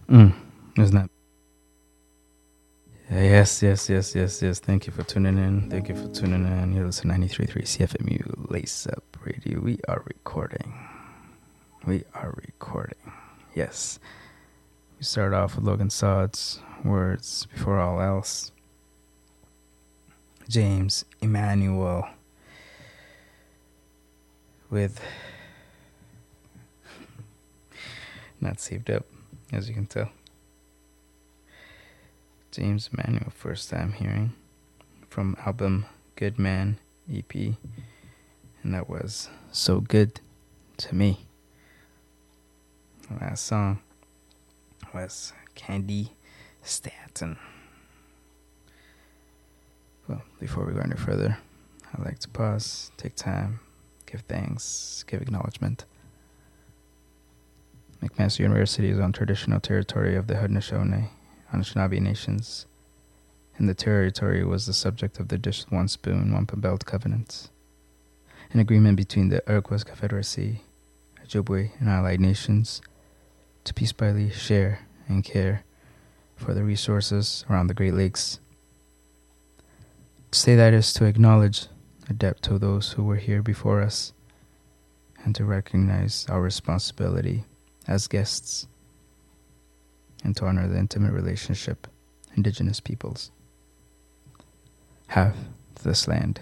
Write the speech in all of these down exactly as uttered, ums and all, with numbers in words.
Mm, isn't that? Yes, yes, yes, yes, yes. Thank you for tuning in. Thank you for tuning in. You're listening to ninety-three point three C F M U Lace Up Radio. We are recording. We are recording. Yes. We start off with Logan Sod's words before all else. James Emmanuel with not saved up, as you can tell. James Emmanuel, first time hearing from album Good Man E P, and that was So Good to Me. The last song was Candy Stanton. Well, before we go any further, I'd like to pause, take time, give thanks, give acknowledgement. McMaster University is on traditional territory of the Haudenosaunee, Anishinaabe nations, and the territory was the subject of the Dish One Spoon, Wampum Belt Covenants, an agreement between the Iroquois Confederacy, Ojibwe, and allied nations to peacefully share and care for the resources around the Great Lakes. To say that is to acknowledge the debt to those who were here before us and to recognize our responsibility as guests and to honor the intimate relationship Indigenous peoples have to this land.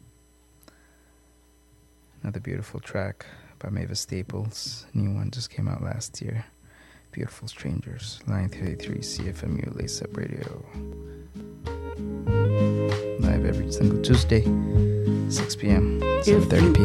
Another beautiful track by Mavis Staples. New one just came out last year. Beautiful Strangers. ninety-three point three C F M U Lace Up Radio. Live every single Tuesday, six p.m., seven thirty p.m.